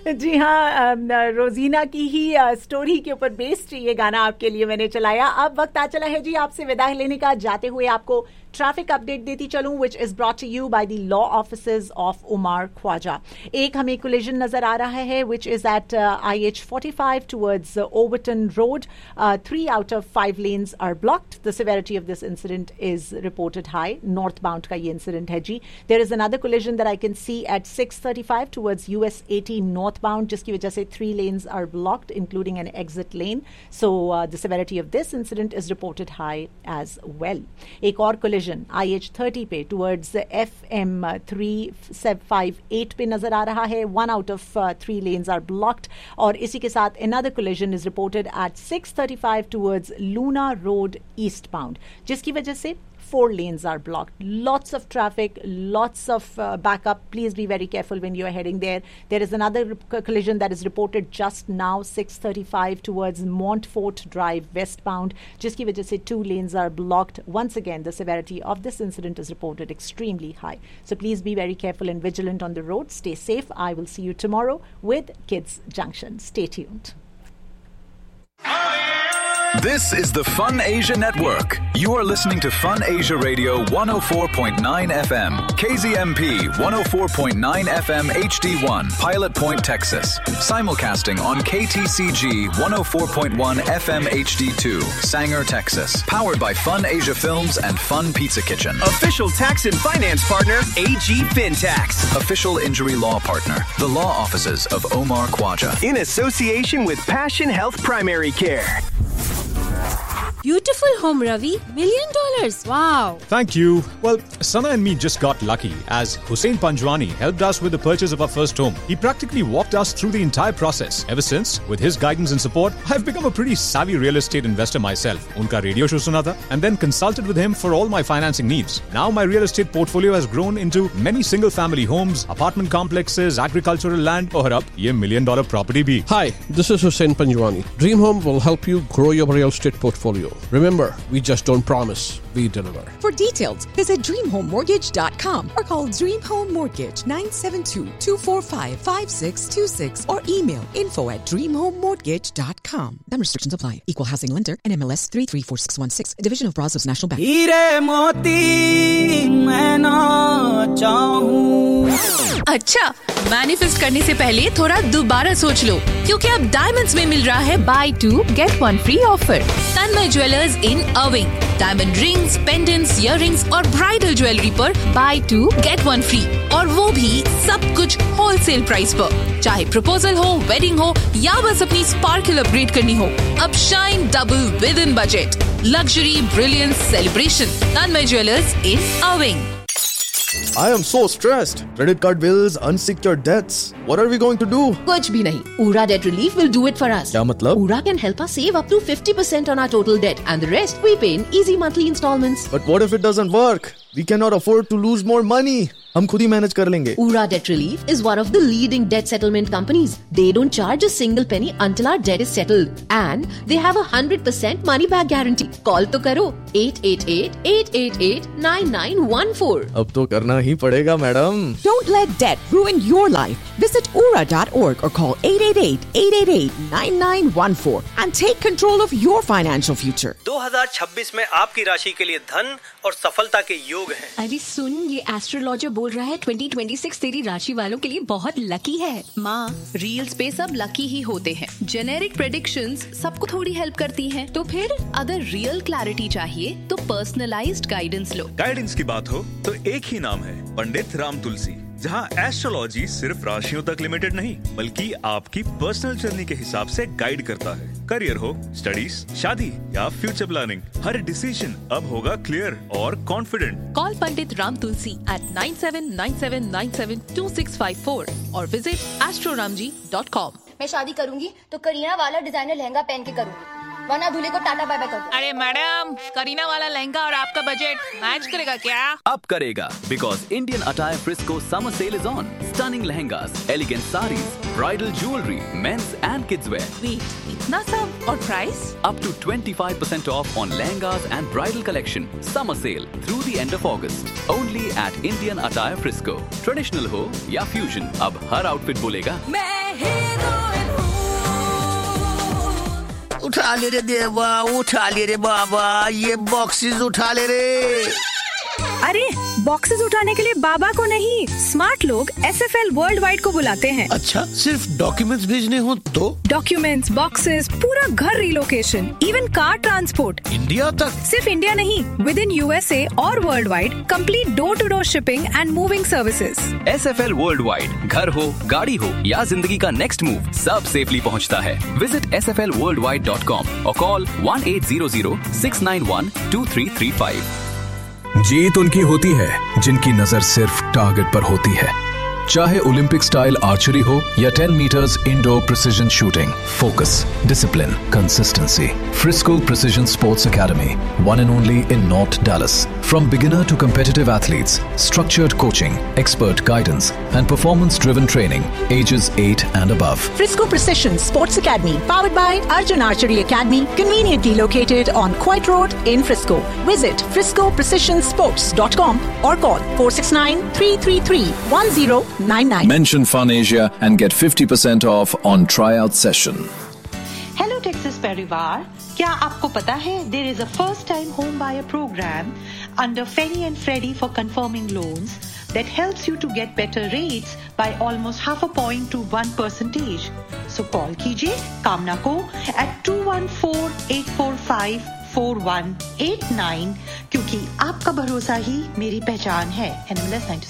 जी हाँ, रोजीना की ही स्टोरी के ऊपर बेस्ड ये गाना आपके लिए मैंने चलाया। अब वक्त आ चला है जी आपसे विदा लेने का। जाते हुए आपको ट्रैफिक अपडेट देती चलूं, which is brought to you by the law officers of Umar Khwaja. एक हमें कोलिजन नजर आ रहा है which is eight IH45 towards Overton road. 3 out of 5 lanes are blocked. The severity of this incident is reported high. Northbound का ये incident है जी। There is another collision that I can see at 635 towards US 80 northbound, जिसकी वजह से 3 lanes are blocked, including an exit lane. So the severity of this incident is reported high as well. एक और collision IH30 पे towards FM 358 पे नजर आ रहा है। 1 out of 3 lanes are blocked. और इसी के साथ another collision is reported at 635 towards Luna Road eastbound, जिसकी वजह से 4 lanes are blocked. Lots of traffic, lots of backup. Please be very careful when you are heading there. There is another collision that is reported just now, 635 towards Montfort Drive westbound, जिसकी वजह से 2 lanes are blocked. Once again, the severity of this incident is reported extremely high. So please be very careful and vigilant on the road. Stay safe. I will see you tomorrow with Kids Junction. Stay tuned. This is the Fun Asia Network. You are listening to Fun Asia Radio 104.9 FM, KZMP 104.9 FM HD1, Pilot Point, Texas. Simulcasting on KTCG 104.1 FM HD2, Sanger, Texas. Powered by Fun Asia Films and Fun Pizza Kitchen. Official tax and finance partner, AG FinTax. Official injury law partner, the law offices of Omar Khwaja. In association with Passion Health Primary Care. Beautiful home, Ravi. $1 million. Wow. Thank you. Well, Sana and me just got lucky as Hussein Panjwani helped us with the purchase of our first home. He practically walked us through the entire process. Ever since, with his guidance and support, I've become a pretty savvy real estate investor myself. Unka radio show suna tha and then consulted with him for all my financing needs. Now my real estate portfolio has grown into many single family homes, apartment complexes, agricultural land और अब ये $1 million property bhi. Hi, this is Hussein Panjwani. Dream Home will help you grow your real estate portfolio. Remember, we just don't promise, we deliver. For details, visit dreamhomemortgage.com or call Dream Home Mortgage 972-245-5626 or email info@dreamhomemortgage.com. Some restrictions apply. Equal housing lender and MLS 334616, a division of Brazos National Bank. हीरे मोती मैं ना चाहूं। अच्छा, manifest करने से पहले थोड़ा दोबारा सोच लो, क्योंकि अब डायमंड्स में मिल रहा है बाय 2 गेट 1 फ्री ऑफर। तन्मय ज्वेलर्स इन अर्विंग डायमंड रिंग्स, पेंडेंट्स, इयररिंग्स और ब्राइडल ज्वेलरी पर बाय 2 गेट 1 फ्री, और वो भी सब कुछ होलसेल प्राइस पर। चाहे प्रपोजल हो, वेडिंग हो या बस अपनी स्पार्कल अपग्रेड करनी हो, अब shine double with in budget. Luxury, brilliance, celebration. Tanmay jewellers in अर्विंग। I am so stressed. Credit card bills, unsecured debts. What are we going to do? कुछ भी नहीं. Ura Debt Relief will do it for us. क्या मतलब? Ura can help us save up to 50% on our total debt, and the rest we pay in easy monthly installments. But what if it doesn't work? We cannot afford to lose more money. हम खुद ही manage कर लेंगे. Ura Debt Relief is one of the leading debt settlement companies. They don't charge a single penny until our debt is settled, and they have a 100% money back guarantee. Call तो करो 888-888-9914. अब तो करना ही पड़ेगा, madam. Don't let debt ruin your life. Visit ura.org or call 888-888-9914 and take control of your financial future. 2026 में आपकी राशि के लिए धन और सफलता के योग हैं। अरे सुन, ये एस्ट्रोलॉजर बोल रहा है 2026 तेरी राशि वालों के लिए बहुत लकी है। माँ, रील्स पे सब लकी ही होते हैं। जेनेरिक प्रेडिक्शंस सबको थोड़ी हेल्प करती हैं। तो फिर अगर रियल क्लैरिटी चाहिए तो पर्सनलाइज्ड गाइडेंस लो। गाइडेंस की बात हो तो एक ही नाम है, पंडित राम तुलसी, जहाँ एस्ट्रोलॉजी सिर्फ राशियों तक लिमिटेड नहीं बल्कि आपकी पर्सनल जर्नी के हिसाब से गाइड करता है। करियर हो, स्टडीज, शादी या फ्यूचर प्लानिंग, हर डिसीजन अब होगा क्लियर और confident. Call Pandit Ram Tulsi at 9797972654 और विजिट astroramji.com। मैं शादी करूंगी तो करीना वाला डिजाइनर लहंगा पहन के करूंगी, वरना दूल्हे को टाटा बाय बाय कर दो। अरे मैडम, करीना वाला लहंगा और आपका बजट मैच करेगा क्या? अब करेगा, because Indian Attire Frisco summer sale is on. Stunning lehengas, elegant sarees, bridal jewelry, men's and kids wear. Wait, इतना सब और price? Up to 25% off on lehengas and bridal collection. Summer sale through the end of August. Only at Indian Attire Frisco. Traditional हो या fusion, अब हर outfit बोलेगा मैं उठा ले रे देवा, उठा ले रे बाबा, ये बॉक्सेस उठा ले रे। अरे बॉक्सेस उठाने के लिए बाबा को नहीं, स्मार्ट लोग SFL वर्ल्ड वाइड को बुलाते हैं। अच्छा, सिर्फ डॉक्यूमेंट्स भेजने हो तो? डॉक्यूमेंट्स, बॉक्सेस, पूरा घर relocation, even car transport India तक? सिर्फ इंडिया नहीं, विद इन USA और world wide, complete door to door shipping and moving services. SFL world wide, घर हो, गाड़ी हो या जिंदगी का नेक्स्ट मूव, सब सेफली पहुंचता है। विजिट sflworldwide.com और कॉल 1800-691-2335। जीत उनकी होती है जिनकी नजर सिर्फ टारगेट पर होती है, चाहे ओलंपिक स्टाइल आर्चरी हो या 10 metres indoor precision shooting. Focus, discipline, consistency. Frisco Precision Sports Academy, one and only in North Dallas. From beginner to competitive athletes, structured coaching, expert guidance, and performance-driven training, ages 8 and above. Frisco Precision Sports Academy, powered by Arjun Archery Academy, conveniently located on Coit Road in Frisco. Visit friscoprecisionsports.com or call 469-333-1099. Mention Fun Asia and get 50% off on tryout session. Hello Texas परिवार, क्या आपको पता है there is a first time home buyer program under Fannie and Freddie for confirming loans that helps you to get better rates by almost 0.5 point to 1%. So call कीजिए कामना को at 214-845-4189 क्योंकि आपका भरोसा ही मेरी पहचान है। NMLS